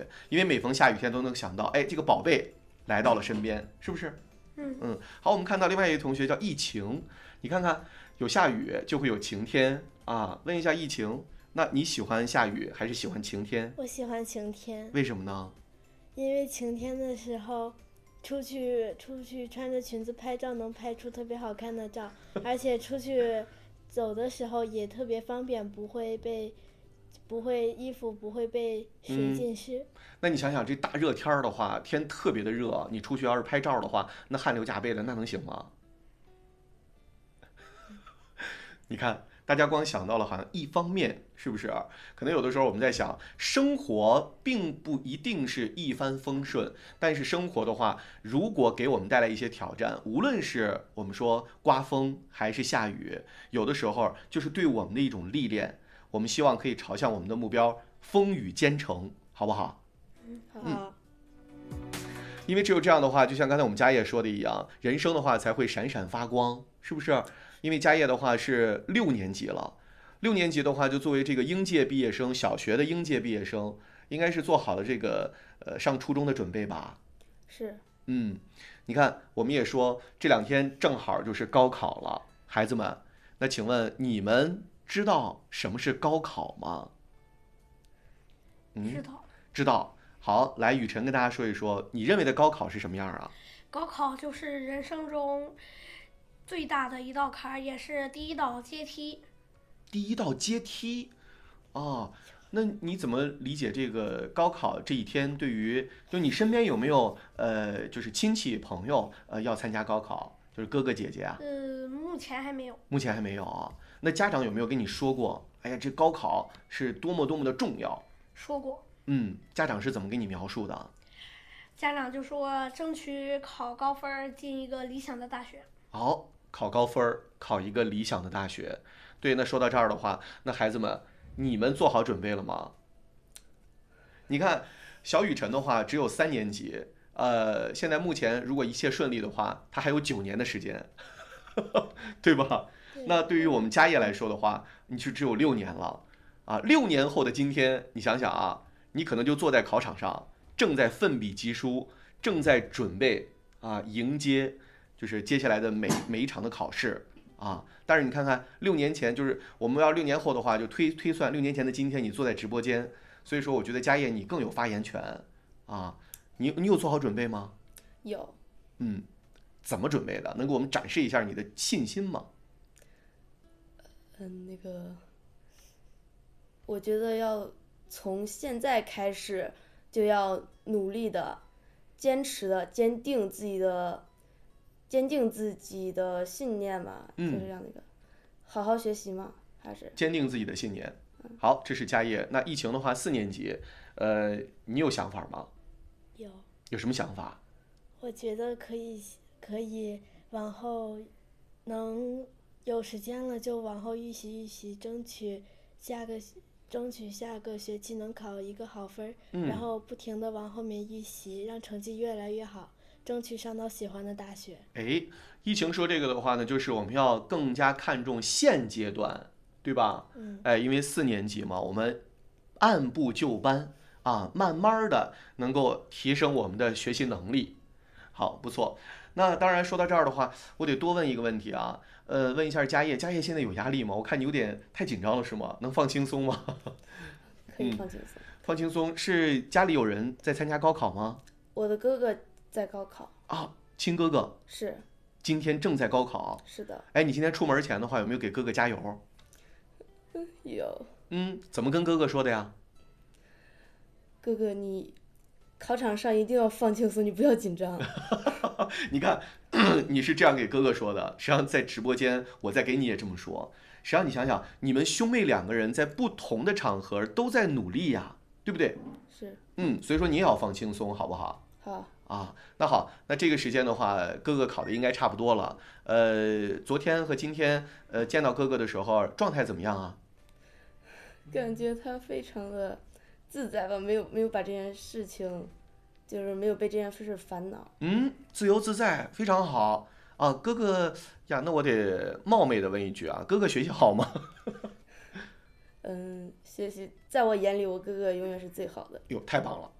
因为每逢下雨天都能想到，哎，这个宝贝来到了身边，是不是？好，我们看到另外一位同学叫疫情，你看看有下雨就会有晴天啊。问一下疫情，那你喜欢下雨还是喜欢晴天？ 我喜欢晴天， 为什么呢？ 因为晴天的时候，出去穿着裙子拍照能拍出特别好看的照，而且出去走的时候也特别方便，衣服不会被水浸湿。 那你想想，这大热天儿的话，天特别的热，你出去要是拍照的话，那汗流浃背的，那能行吗？你看，大家光想到了好像一方面，是不是？可能有的时候我们在想，生活并不一定是一帆风顺，但是生活的话，如果给我们带来一些挑战，无论是我们说刮风还是下雨，有的时候就是对我们的一种历练。我们希望可以朝向我们的目标，风雨兼程，好不好？ 好， 因为只有这样的话，就像刚才我们家业说的一样，人生的话才会闪闪发光，是不是？因为家业的话是6年级了，6年级的话就作为这个应届毕业生，小学的应届毕业生，应该是做好了这个上初中的准备吧？ 是。 嗯，你看，我们也说这2天正好就是高考了，孩子们，那请问你们知道什么是高考吗？ 知道。 知道。好，来，雨辰跟大家说一说，你认为的高考是什么样啊？ 高考就是人生中最大的一道坎儿，也是第一道阶梯。 第一道阶梯，哦，那你怎么理解这个高考这一天？对于就你身边有没有就是亲戚朋友要参加高考，就是哥哥姐姐啊？ 目前还没有。 目前还没有啊。那家长有没有跟你说过？哎呀，这高考是多么多么的重要？ 说过。 家长是怎么跟你描述的？ 家长就说争取考高分，进一个理想的大学。 好，考高分，考一个理想的大学。对，那说到这儿的话，那孩子们，你们做好准备了吗？你看，小雨辰的话只有3年级，现在目前如果一切顺利的话，他还有9年的时间，对吧？那对于我们家业来说的话，你就只有6年了啊。6年后的今天，你想想啊，你可能就坐在考场上，正在奋笔疾书，正在准备啊迎接就是接下来的每一场的考试啊。但是你看看6年前，就是我们要6年后的话，就推算6年前的今天，你坐在直播间，所以说我觉得家业你更有发言权啊。你有做好准备吗？ 有。 怎么准备的？能给我们展示一下你的信心吗？ 我觉得要从现在开始就要努力的、坚持的、坚定自己的信念嘛，就是这样的一个，好好学习嘛，还是坚定自己的信念。好，这是家业。那疫情的话，4年级，你有想法吗？ 有。 有什么想法？ 我觉得可以往后能有时间了就往后预习预习，争取下个学期能考一个好分，然后不停的往后面预习，让成绩越来越好，争取上到喜欢的大学。 哎，疫情说这个的话呢，就是我们要更加看重现阶段，对吧？因为4年级嘛，我们按部就班啊，慢慢的能够提升我们的学习能力。好，不错。那当然说到这儿的话，我得多问一个问题啊，问一下家业现在有压力吗？我看你有点太紧张了，是吗？能放轻松吗？ 可以放轻松。 放轻松，是家里有人在参加高考吗？ 我的哥哥在高考。 啊，亲哥哥。 是。 今天正在高考。 是的。 哎，你今天出门前的话，有没有给哥哥加油？ 有。 怎么跟哥哥说的呀？ 哥哥，你考场上一定要放轻松，你不要紧张。 你看，你是这样给哥哥说的，实际上在直播间我再给你也这么说。实际上你想想，你们兄妹2个人在不同的场合都在努力呀，对不对？ 是。 所以说你也要放轻松，好不好？ 好。 啊，那好，那这个时间的话，哥哥考的应该差不多了。昨天和今天见到哥哥的时候，状态怎么样啊？ 感觉他非常的自在吧，没有把这件事情，就是没有被这件事烦恼。 自由自在，非常好啊，哥哥呀，那我得冒昧的问一句啊，哥哥学习好吗？ 学习在我眼里，我哥哥永远是最好的。 哟，太棒了